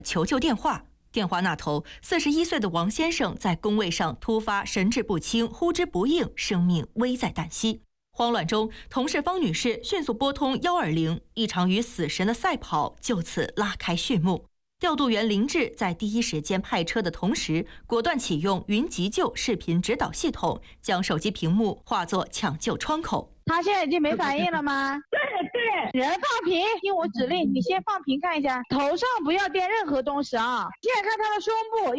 求救电话。电话那头，41岁的王先生在工位上突发神志不清，呼之不应，生命危在旦夕。慌乱中，同事方女士迅速拨通120，一场与死神的赛跑就此拉开序幕。调度员林志在第一时间派车的同时，果断启用云急救视频指导系统，将手机屏幕化作抢救窗口。 他现在已经没反应了吗？ 对， 人放平，听我指令，你先放平看一下，头上不要垫任何东西啊。现在看他的胸部。